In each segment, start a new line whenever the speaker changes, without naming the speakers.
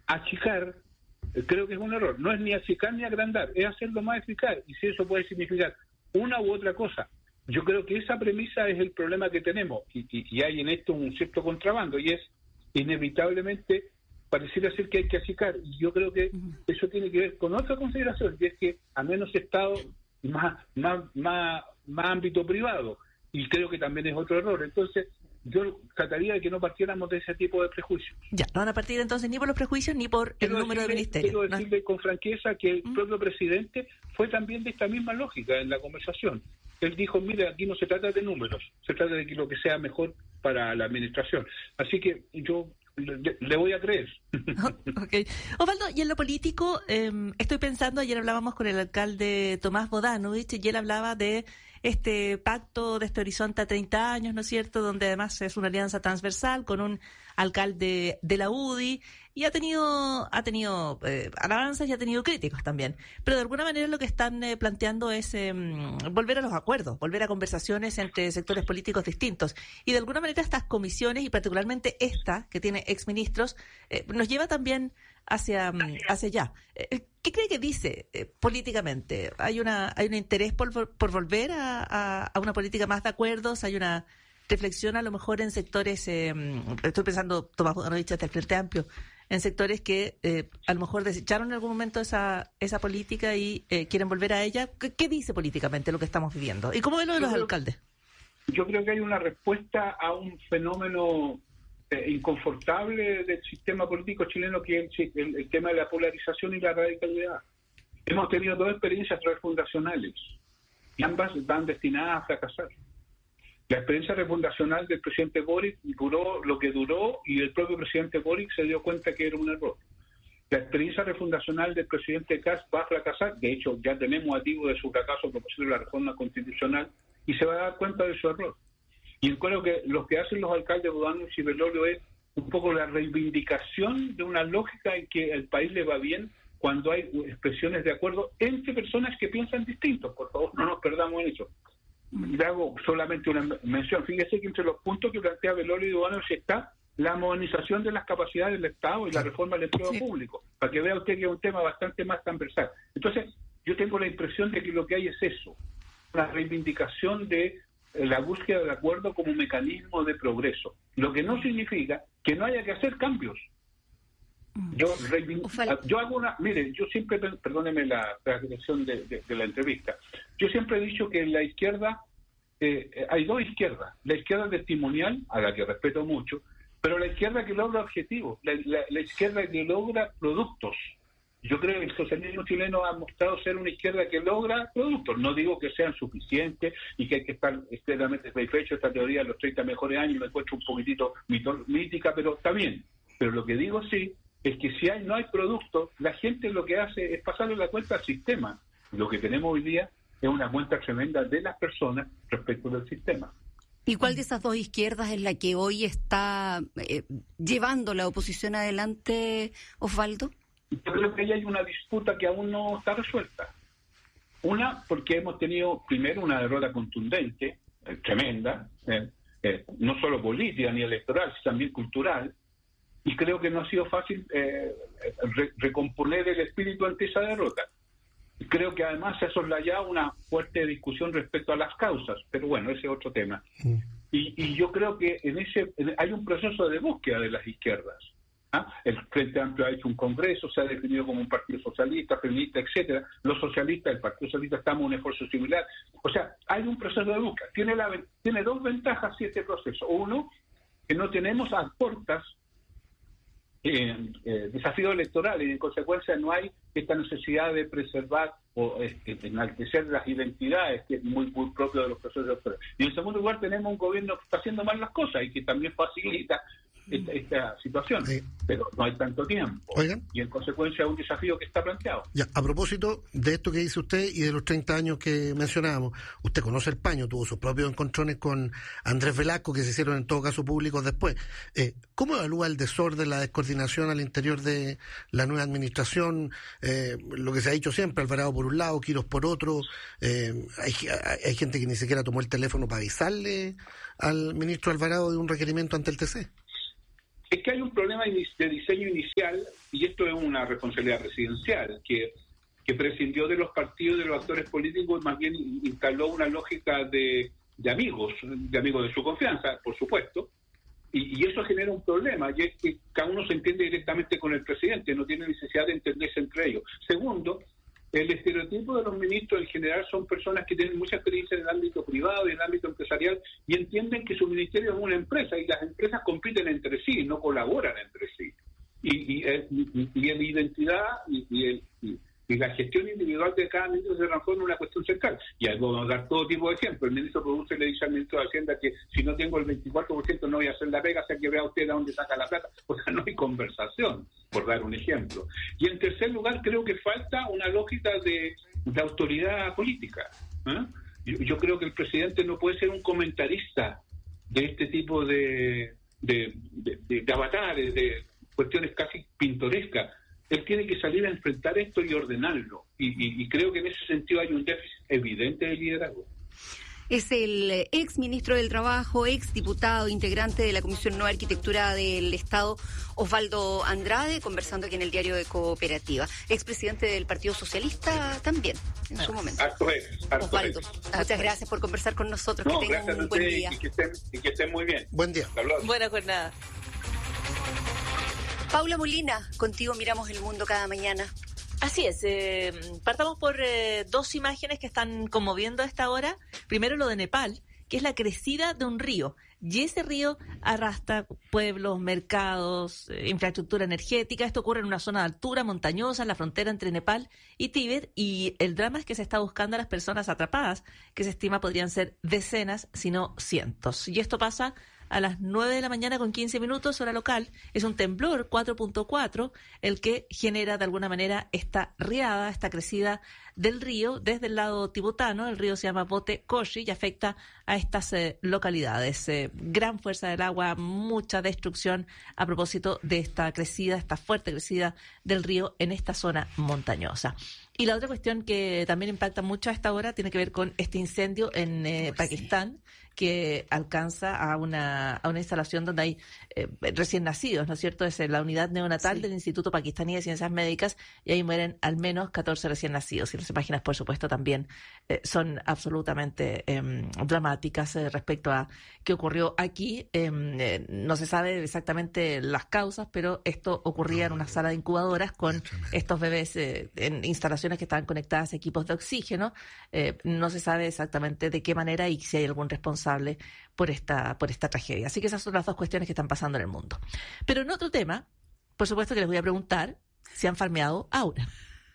achicar, creo que es un error. No es ni achicar ni agrandar, es hacerlo más eficaz. Y si eso puede significar una u otra cosa, yo creo que esa premisa es el problema que tenemos. Y hay en esto un cierto contrabando, y es inevitablemente pareciera ser que hay que achicar. Y yo creo que eso tiene que ver con otra consideración, y es que a menos Estado, más ámbito privado. Y creo que también es otro error. Entonces, yo trataría de que no partiéramos de ese tipo de prejuicios.
Ya, no van a partir entonces ni por los prejuicios ni por el número de ministerios.
Quiero decirle con franqueza que el propio presidente fue también de esta misma lógica en la conversación. Él dijo, mire, aquí no se trata de números, se trata de que lo que sea mejor para la administración. Así que yo le voy a creer.
Okay. Osvaldo, y en lo político, estoy pensando, ayer hablábamos con el alcalde Tomás Bodanovich, y él hablaba de este pacto, de este horizonte a 30 años, ¿no es cierto?, donde además es una alianza transversal con un alcalde de la UDI, y ha tenido alabanzas y ha tenido críticos también. Pero de alguna manera lo que están planteando es volver a los acuerdos, volver a conversaciones entre sectores políticos distintos. Y de alguna manera estas comisiones, y particularmente esta, que tiene exministros, nos lleva también hacia allá. ¿Qué cree que dice políticamente? ¿Hay un interés por volver a una política más de acuerdos? ¿Hay una reflexión a lo mejor en sectores, estoy pensando, Tomás Bodanovich, hasta el Frente Amplio, en sectores que a lo mejor desecharon en algún momento esa política y quieren volver a ella? ¿Qué dice políticamente lo que estamos viviendo? ¿Y cómo ven lo de los alcaldes?
Yo creo que hay una respuesta a un fenómeno inconfortable del sistema político chileno, que es el tema de la polarización y la radicalidad. Hemos tenido dos experiencias refundacionales y ambas van destinadas a fracasar. La experiencia refundacional del presidente Boric duró lo que duró, y el propio presidente Boric se dio cuenta que era un error. La experiencia refundacional del presidente Kast va a fracasar. De hecho, ya tenemos activo de su fracaso proposible la reforma constitucional, y se va a dar cuenta de su error. Y yo creo que lo que hacen los alcaldes Bodanovich y Belolio es un poco la reivindicación de una lógica en que el país le va bien cuando hay expresiones de acuerdo entre personas que piensan distintos. Por favor, no nos perdamos en eso. Le hago solamente una mención. Fíjese que entre los puntos que plantea Belolio y Bodanovich está la modernización de las capacidades del Estado y la reforma del empleo público, para que vea usted que es un tema bastante más transversal. Entonces, yo tengo la impresión de que lo que hay es eso, una reivindicación de la búsqueda del acuerdo como mecanismo de progreso, lo que no significa que no haya que hacer cambios. Yo hago yo siempre, perdóneme la transgresión de la entrevista, yo siempre he dicho que en la izquierda hay dos izquierdas: la izquierda testimonial, a la que respeto mucho, pero la izquierda que logra objetivos, la izquierda que logra productos. Yo creo que el socialismo chileno ha mostrado ser una izquierda que logra productos. No digo que sean suficientes y que hay que estar extremadamente satisfecho. Esta teoría de los 30 mejores años me encuentro un poquitito mítica, pero está bien. Pero lo que digo sí es que si no hay productos, la gente lo que hace es pasarle la cuenta al sistema. Lo que tenemos hoy día es una cuenta tremenda de las personas respecto del sistema.
¿Y cuál de esas dos izquierdas es la que hoy está llevando la oposición adelante, Osvaldo?
Yo creo que ahí hay una disputa que aún no está resuelta. Una, porque hemos tenido primero una derrota contundente, tremenda, no solo política ni electoral, sino también cultural, y creo que no ha sido fácil recomponer el espíritu ante esa derrota. Creo que además se ha soslayado una fuerte discusión respecto a las causas, pero bueno, ese es otro tema. Y yo creo que hay un proceso de búsqueda de las izquierdas. El Frente Amplio ha hecho un congreso, se ha definido como un partido socialista, feminista, etcétera. Los socialistas, el Partido Socialista, estamos en un esfuerzo similar. O sea, hay un proceso de búsqueda. Tiene dos ventajas este proceso. Uno, que no tenemos a puertas desafíos electorales, y en consecuencia no hay esta necesidad de preservar o enaltecer las identidades, que es muy propio de los procesos electorales. Y en segundo lugar, tenemos un gobierno que está haciendo mal las cosas y que también facilita esta situación, pero no hay tanto tiempo.
Oigan,
y en consecuencia es un desafío que está planteado.
Ya, a propósito de esto que dice usted y de los 30 años que mencionábamos, usted conoce el paño, tuvo sus propios encontrones con Andrés Velasco, que se hicieron en todo caso públicos después. ¿Cómo evalúa el desorden, la descoordinación al interior de la nueva administración? Lo que se ha dicho siempre, Alvarado por un lado, Quirós por otro. Hay gente que ni siquiera tomó el teléfono para avisarle al ministro Alvarado de un requerimiento ante el TC.
Es que hay un problema de diseño inicial, y esto una responsabilidad presidencial, que prescindió de los partidos, de los actores políticos, más bien instaló una lógica de amigos de su confianza, por supuesto, y eso genera un problema, y es que cada uno se entiende directamente con el presidente, no tiene necesidad de entenderse entre ellos. Segundo, el estereotipo de los ministros en general son personas que tienen mucha experiencia en el ámbito privado y en el ámbito empresarial y entienden que su ministerio es una empresa y las empresas compiten entre sí, no colaboran entre sí. Y la identidad y la gestión individual de cada ministro se transforma en una cuestión central. Y ahí podemos dar todo tipo de ejemplos. El ministro produce le dice al ministro de Hacienda que si no tengo el 24% no voy a hacer la pega, o sea que vea usted a dónde saca la plata. O sea, no hay conversación, por dar un ejemplo. Y en tercer lugar, creo que falta una lógica de autoridad política. Yo creo que el presidente no puede ser un comentarista de este tipo de avatares, de cuestiones casi pintorescas. Él tiene que salir a enfrentar esto y ordenarlo. Y creo que en ese sentido hay un déficit evidente de liderazgo.
Es el ex ministro del Trabajo, ex diputado, integrante de la Comisión Nueva Arquitectura del Estado, Osvaldo Andrade, conversando aquí en el Diario de Cooperativa. Expresidente del Partido Socialista también, en su momento. Osvaldo, muchas gracias por conversar con nosotros. Que tengan un buen día.
Y que estén muy bien.
Buen día.
Buena jornada.
Paula Molina, contigo miramos el mundo cada mañana.
Así es, partamos por dos imágenes que están conmoviendo a esta hora. Primero lo de Nepal, que es la crecida de un río. Y ese río arrastra pueblos, mercados, infraestructura energética. Esto ocurre en una zona de altura montañosa, en la frontera entre Nepal y Tíbet. Y el drama es que se está buscando a las personas atrapadas, que se estima podrían ser decenas, si no cientos. Y esto pasa a las 9 de la mañana con 15 minutos, hora local. Es un temblor 4.4 el que genera de alguna manera esta riada, esta crecida del río desde el lado tibetano. El río se llama Bote Koshi y afecta a estas localidades. Gran fuerza del agua, mucha destrucción a propósito de esta crecida, esta fuerte crecida del río en esta zona montañosa. Y la otra cuestión que también impacta mucho a esta hora tiene que ver con este incendio en Pakistán, que alcanza a una instalación donde hay recién nacidos, ¿no es cierto? Es la unidad neonatal del Instituto Pakistaní de Ciencias Médicas y ahí mueren al menos 14 recién nacidos. Y las imágenes, por supuesto, también son absolutamente dramáticas respecto a qué ocurrió aquí. No se sabe exactamente las causas, pero esto ocurría en una sala de incubadoras con estos bebés en instalaciones que estaban conectadas a equipos de oxígeno. No se sabe exactamente de qué manera y si hay algún responsable por esta tragedia. Así que esas son las dos cuestiones que están pasando en el mundo. Pero en otro tema, por supuesto que les voy a preguntar si han farmeado Aura.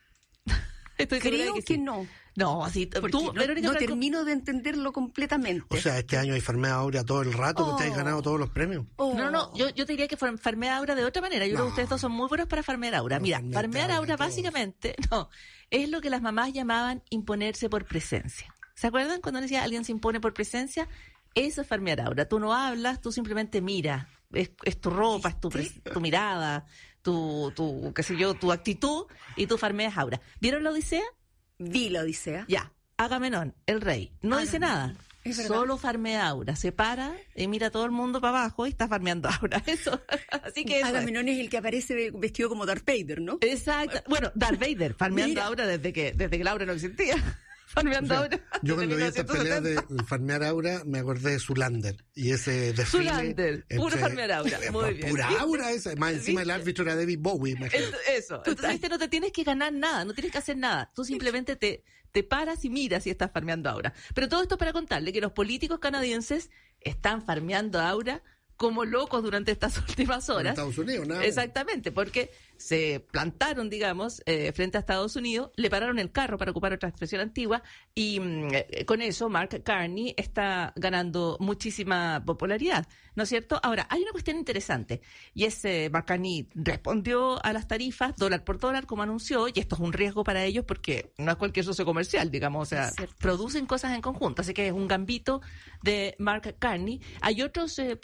Creo que no.
No, así tú, Verónica,
no termino de entenderlo completamente.
O sea, este año hay farmea Aura todo el rato, que te has ganado todos los premios.
No, yo te diría que farmea Aura de otra manera. Yo creo que ustedes dos son muy buenos para farmear Aura. Mira, farmear Aura básicamente es lo que las mamás llamaban imponerse por presencia. ¿Se acuerdan cuando decía alguien se impone por presencia? Eso es farmear Aura. Tú no hablas, tú simplemente miras. Es tu ropa, es tu mirada, tu qué sé yo, tu actitud, y tú farmeas Aura. ¿Vieron la Odisea?
Vi la Odisea.
Ya. Agamenón, el rey, no dice nada.
Es
solo farmea Aura. Se para y mira a todo el mundo para abajo y está farmeando Aura. Eso. Así que
Agamenón es el que aparece vestido como Darth Vader, ¿no?
Exacto. Bueno, Darth Vader farmeando Aura desde que la Aura no existía. Farmeando Aura.
Yo cuando vi esta pelea de farmear Aura me acordé de Zoolander y ese desfile.
Zoolander, puro farmear Aura. Muy bien.
Pura Aura esa. Más encima el árbitro era David Bowie.
Eso. Entonces no te tienes que ganar nada, no tienes que hacer nada. Tú simplemente te paras y miras si estás farmeando Aura. Pero todo esto para contarle que los políticos canadienses están farmeando Aura como locos durante estas últimas horas. En
Estados Unidos, ¿no?
Exactamente, porque se plantaron, digamos, frente a Estados Unidos, le pararon el carro, para ocupar otra expresión antigua, y con eso Mark Carney está ganando muchísima popularidad, ¿no es cierto? Ahora, hay una cuestión interesante, y es Mark Carney respondió a las tarifas dólar por dólar, como anunció, y esto es un riesgo para ellos porque no es cualquier socio comercial, digamos, o sea, producen cosas en conjunto, así que es un gambito de Mark Carney. Hay otros políticos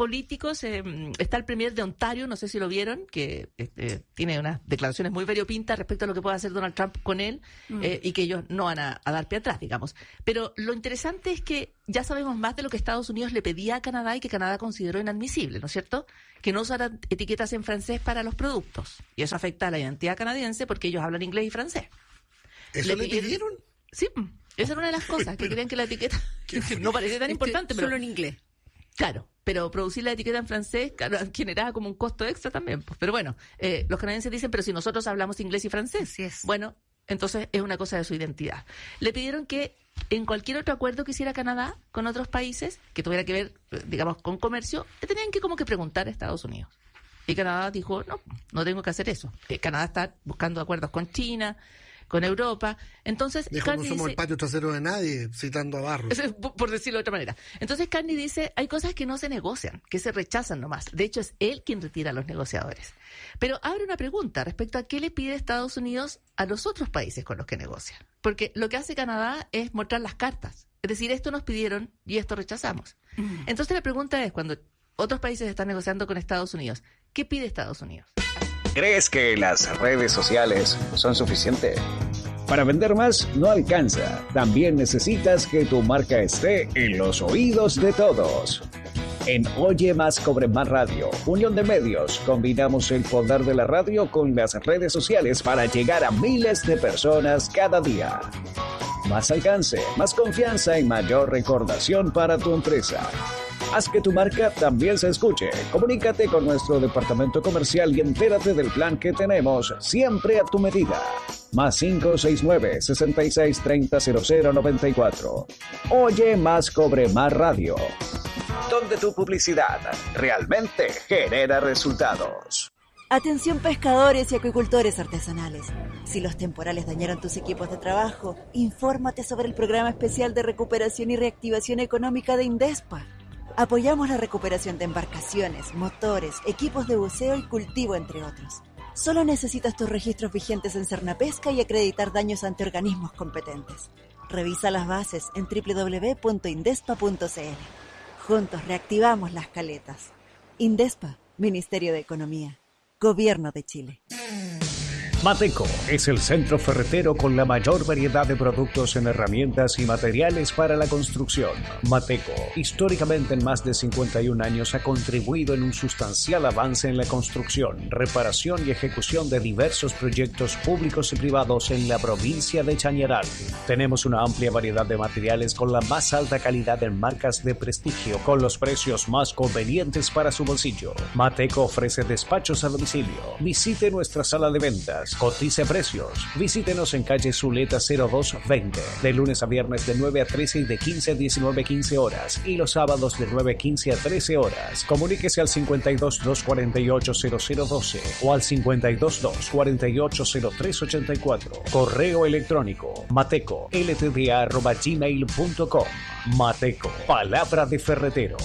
políticos. Está el premier de Ontario, no sé si lo vieron, que tiene unas declaraciones muy variopintas respecto a lo que puede hacer Donald Trump con él, y que ellos no van a dar pie atrás, digamos. Pero lo interesante es que ya sabemos más de lo que Estados Unidos le pedía a Canadá y que Canadá consideró inadmisible, ¿no es cierto? Que no usaran etiquetas en francés para los productos. Y eso afecta a la identidad canadiense porque ellos hablan inglés y francés.
¿Eso le pidieron?
Sí, esa era una de las cosas, que querían que la etiqueta no parecía tan importante. Pero
solo en inglés.
Claro, pero producir la etiqueta en francés generaba como un costo extra también. Pero bueno, los canadienses dicen, pero si nosotros hablamos inglés y francés.
Así es.
Bueno, entonces es una cosa de su identidad. Le pidieron que en cualquier otro acuerdo que hiciera Canadá con otros países, que tuviera que ver, digamos, con comercio, le tenían que como que preguntar a Estados Unidos. Y Canadá dijo, no tengo que hacer eso. Canadá está buscando acuerdos con China, con Europa. Entonces,
dijo, no somos el patio trasero de nadie, citando a Barros.
Por decirlo de otra manera. Entonces Carney dice, hay cosas que no se negocian, que se rechazan nomás. De hecho, es él quien retira a los negociadores. Pero abre una pregunta respecto a qué le pide Estados Unidos a los otros países con los que negocia. Porque lo que hace Canadá es mostrar las cartas. Es decir, esto nos pidieron y esto rechazamos. Entonces la pregunta es, cuando otros países están negociando con Estados Unidos, ¿qué pide Estados Unidos?
¿Crees que las redes sociales son suficientes? Para vender más no alcanza. También necesitas que tu marca esté en los oídos de todos. En Oye Más Cobre Más Radio, Unión de Medios, combinamos el poder de la radio con las redes sociales para llegar a miles de personas cada día. Más alcance, más confianza y mayor recordación para tu empresa. Haz que tu marca también se escuche. Comunícate con nuestro departamento comercial y entérate del plan que tenemos, siempre a tu medida. Más 569-6630-0094. Oye Más Cobre Más Radio, donde tu publicidad realmente genera resultados.
Atención pescadores y acuicultores artesanales. Si los temporales dañaron tus equipos de trabajo, infórmate sobre el programa especial de recuperación y reactivación económica de Indespa. Apoyamos la recuperación de embarcaciones, motores, equipos de buceo y cultivo, entre otros. Solo necesitas tus registros vigentes en Cernapesca y acreditar daños ante organismos competentes. Revisa las bases en www.indespa.cl. Juntos reactivamos las caletas. Indespa, Ministerio de Economía, Gobierno de Chile.
Mateco es el centro ferretero con la mayor variedad de productos en herramientas y materiales para la construcción. Mateco, históricamente en más de 51 años, ha contribuido en un sustancial avance en la construcción, reparación y ejecución de diversos proyectos públicos y privados en la provincia de Chañaral. Tenemos una amplia variedad de materiales con la más alta calidad en marcas de prestigio, con los precios más convenientes para su bolsillo. Mateco ofrece despachos a domicilio. Visite nuestra sala de ventas. Cotice precios. Visítenos en calle Zuleta 0220, de lunes a viernes de 9 a 13 y de 15 a 19:15 horas, y los sábados de 9:15 a 13 horas. Comuníquese al 52-248-0012 o al 52-248-0384. Correo electrónico mateco@ltda.gmail.com. Mateco, palabra de ferretero.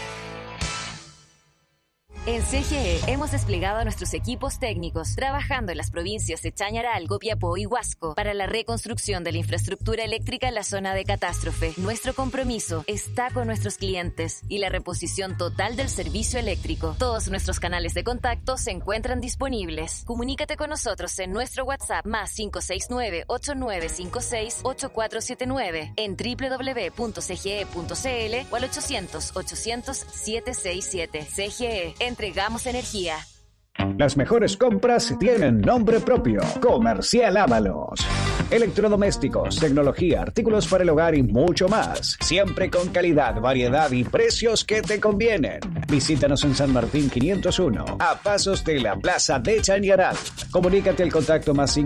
En CGE hemos desplegado a nuestros equipos técnicos trabajando en las provincias de Chañaral, Copiapó y Huasco para la reconstrucción de la infraestructura eléctrica en la zona de catástrofe. Nuestro compromiso está con nuestros clientes y la reposición total del servicio eléctrico. Todos nuestros canales de contacto se encuentran disponibles. Comunícate con nosotros en nuestro WhatsApp más 569-8956-8479, en www.cge.cl o al 800-800-767. CGE, entregamos energía.
Las mejores compras tienen nombre propio. Comercial Ábalos. Electrodomésticos, tecnología, artículos para el hogar y mucho más. Siempre con calidad, variedad y precios que te convienen. Visítanos en San Martín 501, a pasos de la Plaza de Chañaral. Comunícate al contacto más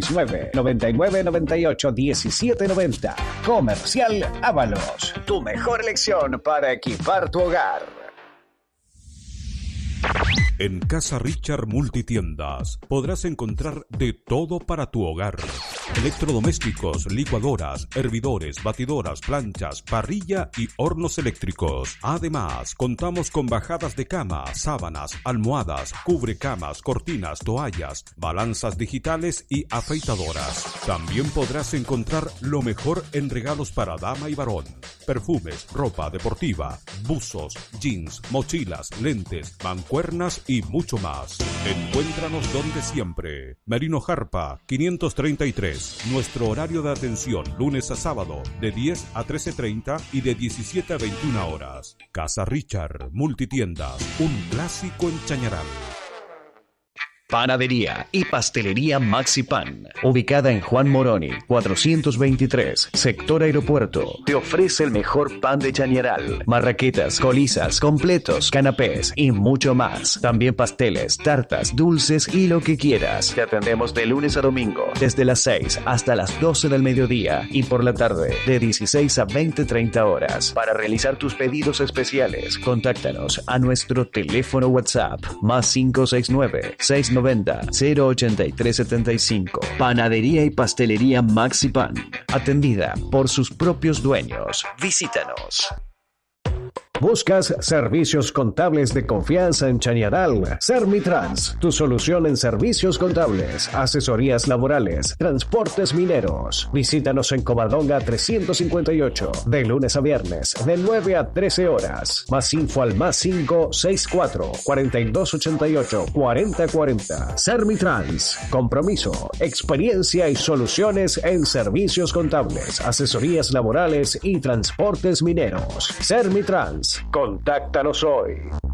569-9998-1790. Comercial Ábalos. Tu mejor elección para equipar tu hogar.
En Casa Richard Multitiendas podrás encontrar de todo para tu hogar. Electrodomésticos, licuadoras, hervidores, batidoras, planchas, parrilla y hornos eléctricos. Además, contamos con bajadas de cama, sábanas, almohadas, cubrecamas, cortinas, toallas, balanzas digitales y afeitadoras. También podrás encontrar lo mejor en regalos para dama y varón. Perfumes, ropa deportiva, buzos, jeans, mochilas, lentes, mancuernas y mucho más. Encuéntranos donde siempre. Merino Jarpa, 533. Nuestro horario de atención, lunes a sábado, de 10 a 13:30 y de 17 a 21 horas. Casa Richard Multitiendas, un clásico en Chañaral.
Panadería y Pastelería Maxi Pan, ubicada en Juan Moroni, 423, sector Aeropuerto, te ofrece el mejor pan de Chañaral, marraquetas, colizas, completos, canapés y mucho más. También pasteles, tartas, dulces y lo que quieras. Te atendemos de lunes a domingo, desde las 6 hasta las 12 del mediodía y por la tarde, de 16 a 20:30 horas. Para realizar tus pedidos especiales, contáctanos a nuestro teléfono WhatsApp, más 569-690-08375. Panadería y Pastelería Maxi Pan, atendida por sus propios dueños. Visítanos. ¿Buscas servicios contables de confianza en Chañaral? Sermitrans, tu solución en servicios contables, asesorías laborales, transportes mineros. Visítanos en Covadonga 358, de lunes a viernes, de 9 a 13 horas. Más info al más 564-4288-4040. Sermitrans, compromiso, experiencia y soluciones en servicios contables, asesorías laborales y transportes mineros. Sermitrans. Contáctanos hoy.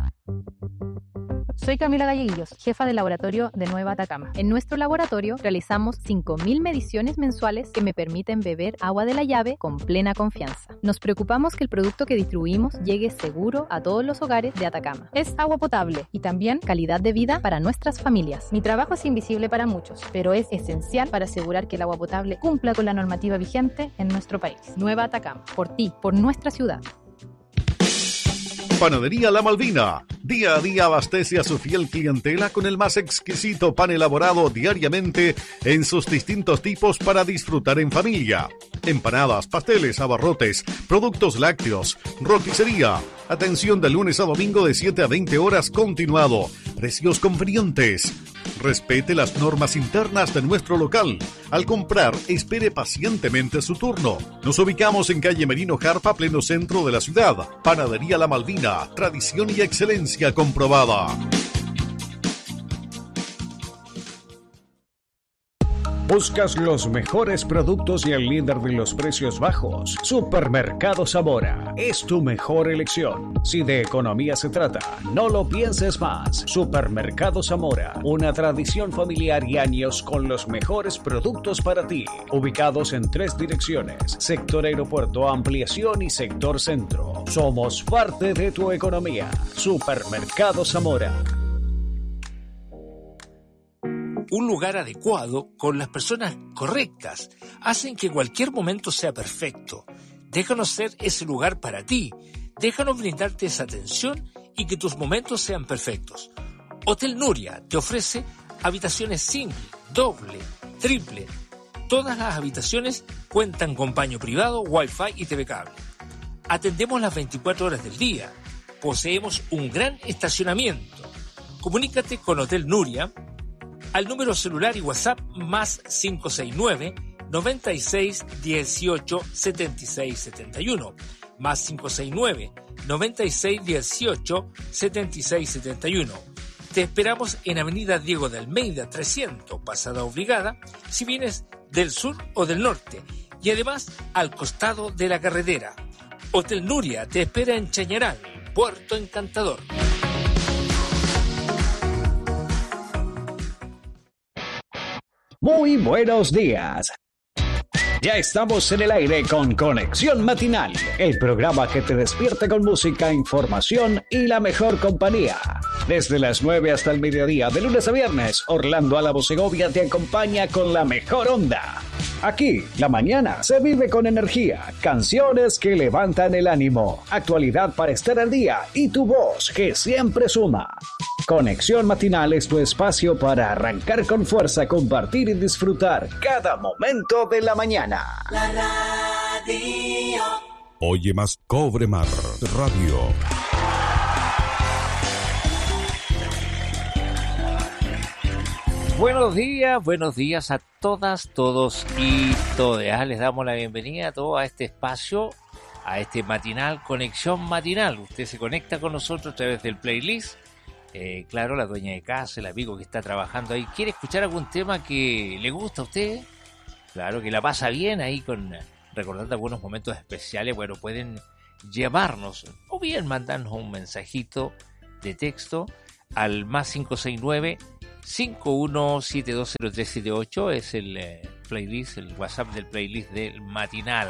Soy Camila Galleguillos, jefa del laboratorio de Nueva Atacama. En nuestro laboratorio realizamos 5.000 mediciones mensuales que me permiten beber agua de la llave con plena confianza. Nos preocupamos que el producto que distribuimos llegue seguro a todos los hogares de Atacama. Es agua potable y también calidad de vida para nuestras familias. Mi trabajo es invisible para muchos, pero es esencial para asegurar que el agua potable cumpla con la normativa vigente en nuestro país. Nueva Atacama, por ti, por nuestra ciudad.
Panadería La Malvina. Día a día abastece a su fiel clientela con el más exquisito pan elaborado diariamente en sus distintos tipos para disfrutar en familia. Empanadas, pasteles, abarrotes, productos lácteos, roticería. Atención de lunes a domingo de 7 a 20 horas continuado. Precios convenientes. Respete las normas internas de nuestro local. Al comprar, espere pacientemente su turno. Nos ubicamos en calle Merino Jarpa, pleno centro de la ciudad. Panadería La Malvina, tradición y excelencia comprobada.
¿Buscas los mejores productos y el líder de los precios bajos? Supermercado Zamora es tu mejor elección. Si de economía se trata, no lo pienses más. Supermercado Zamora, una tradición familiar y años con los mejores productos para ti. Ubicados en 3 direcciones: sector Aeropuerto, Ampliación y sector Centro. Somos parte de tu economía. Supermercado Zamora.
Un lugar adecuado, con las personas correctas, hacen que cualquier momento sea perfecto. Déjanos ser ese lugar para ti. Déjanos brindarte esa atención y que tus momentos sean perfectos. Hotel Nuria te ofrece habitaciones single, doble, triple. Todas las habitaciones cuentan con baño privado, wifi y TV cable. Atendemos las 24 horas del día. Poseemos un gran estacionamiento. Comunícate con Hotel Nuria al número celular y WhatsApp más 569-9618-7671, más 569-9618-7671. Te esperamos en Avenida Diego de Almeida 300, Pasada Obligada, si vienes del sur o del norte, y además al costado de la carretera. Hotel Nuria te espera en Chañaral, Puerto Encantador.
Muy buenos días. Ya estamos en el aire con Conexión Matinal, el programa que te despierta con música, información y la mejor compañía. Desde las 9 hasta el mediodía, de lunes a viernes, Orlando Álavo Segovia te acompaña con la mejor onda. Aquí, la mañana se vive con energía, canciones que levantan el ánimo, actualidad para estar al día y tu voz que siempre suma. Conexión Matinal es tu espacio para arrancar con fuerza, compartir y disfrutar cada momento de la mañana.
La radio.
Oye más Cobre Mar Radio.
Buenos días a todas, todos y todas. Les damos la bienvenida a todos a este espacio, a este matinal, Conexión Matinal. Usted se conecta con nosotros a través del playlist. Claro, la dueña de casa, el amigo que está trabajando ahí, ¿quiere escuchar algún tema que le gusta a usted? Claro, que la pasa bien ahí recordando algunos momentos especiales. Bueno, pueden llamarnos o bien mandarnos un mensajito de texto al más 569-51720378. Es el playlist, el WhatsApp del playlist del matinal.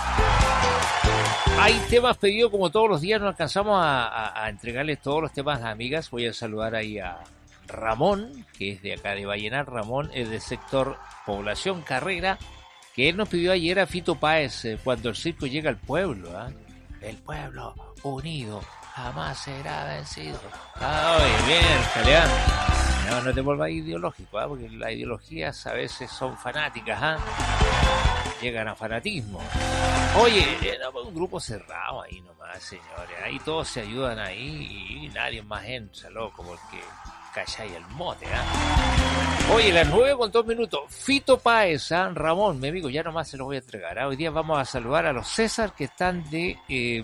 Hay temas pedidos como todos los días, no alcanzamos a entregarles todos los temas a las amigas. Voy a saludar ahí a Ramón, que es de acá de Vallenar. Ramón es del sector Población Carrera, que él nos pidió ayer a Fito Páez, cuando el circo llega al pueblo. El pueblo unido jamás será vencido. Bien, calidad. No te vuelvas ideológico, porque las ideologías a veces son fanáticas, llegan a fanatismo. Oye, un grupo cerrado ahí nomás, señores. Ahí todos se ayudan ahí y nadie más entra, loco, porque calláis el mote, Oye, las 9:02. Fito Páez, Ramón, mi amigo, ya nomás se los voy a entregar. Hoy día vamos a saludar a los César que están de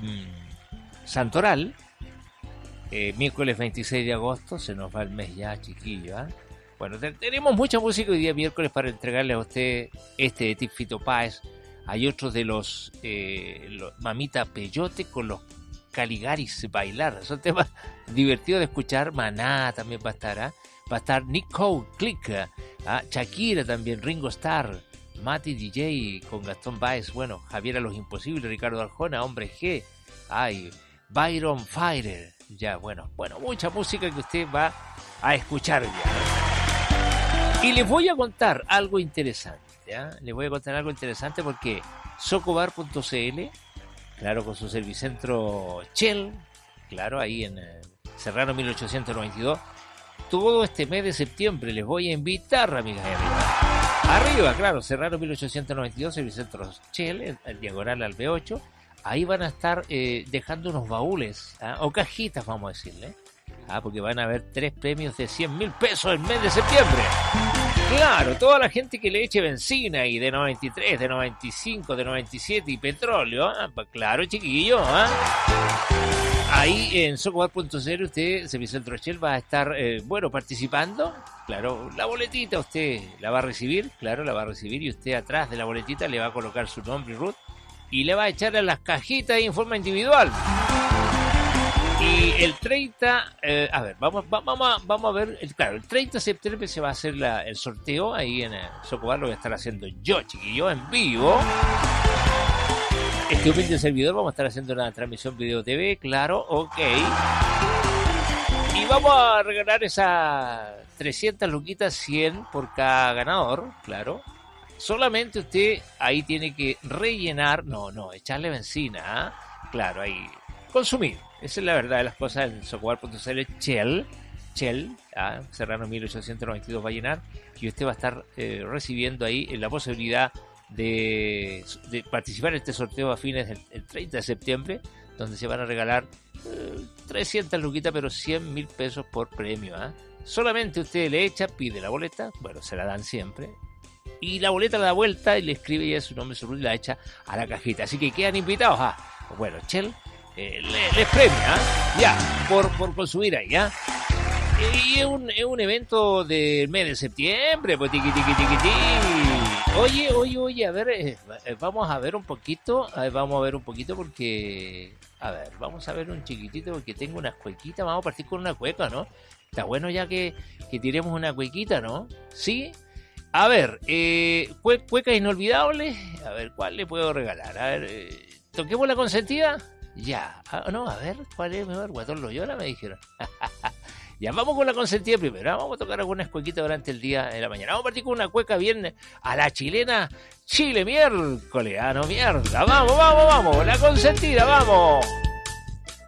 Santoral. Miércoles 26 de agosto, se nos va el mes ya, chiquillo. Bueno, tenemos mucha música hoy día miércoles para entregarle a usted de Fito Páez. Hay otros de los Mamita Peyote con los Caligaris Bailar. Son temas divertidos de escuchar. Maná también va a estar. Va a estar Nick Cole, Click, Shakira también, Ringo Starr, Mati DJ con Gastón Báez, bueno, Javier a los Imposibles, Ricardo Arjona, Hombre G, Byron Fighter. Ya, bueno, mucha música que usted va a escuchar ya. Y les voy a contar algo interesante, Les voy a contar algo interesante porque Socobar.cl, claro, con su servicentro Shell, claro, ahí en Serrano 1892, todo este mes de septiembre les voy a invitar, amigas y amigos. Arriba, claro, Serrano 1892, servicentro Shell, el diagonal al B8. Ahí van a estar dejando unos baúles, o cajitas, vamos a decirle. Porque van a haber 3 premios de 100.000 pesos el mes de septiembre. Claro, toda la gente que le eche benzina y de 93, de 95, de 97 y petróleo, pues claro, chiquillo, Ahí en socobar.cl usted, Servicentro Shell, va a estar, participando. Claro, la boletita usted la va a recibir, y usted atrás de la boletita le va a colocar su nombre y root y le va a echar a las cajitas en forma individual. Y el 30, vamos a ver, claro, el 30 de septiembre se va a hacer el sorteo ahí en Socobar, lo voy a estar haciendo yo, chiquillo, en vivo. Este humilde servidor, vamos a estar haciendo una transmisión video TV, claro, ok. Y vamos a regalar esas 300 luquitas, 100 por cada ganador, claro. Solamente usted ahí tiene que rellenar, echarle benzina, claro, ahí, consumir. Esa es la verdad de las cosas en socobar.cl, Shell, Serrano 1892 Vallenar, y usted va a estar recibiendo ahí la posibilidad de participar en este sorteo a fines del 30 de septiembre, donde se van a regalar 300 luquitas, pero 100.000 pesos por premio. Solamente usted le echa, pide la boleta, bueno, se la dan siempre, y la boleta la da vuelta y le escribe ya su nombre, su root y la echa a la cajita. Así que quedan invitados. Bueno, Shell les premia, ya, por consumir ahí, Y es un evento del mes de septiembre, pues tiqui. Oye, a ver, vamos a ver un poquito porque, vamos a ver un chiquitito porque tengo unas cuequitas, vamos a partir con una cueca, ¿no? Está bueno ya que tiremos una cuequita, ¿no? ¿Sí? A ver, cuecas inolvidables, a ver, ¿cuál le puedo regalar? A ver, ¿toquemos la consentida? Ya, a ver, ¿cuál es mejor? Guatón Loyola, me dijeron. Ya, vamos con la consentida primero. Vamos a tocar algunas cuequitas durante el día de la mañana. Vamos a partir con una cueca bien a la chilena. Chile miércoles, mierda. Vamos, la consentida, vamos.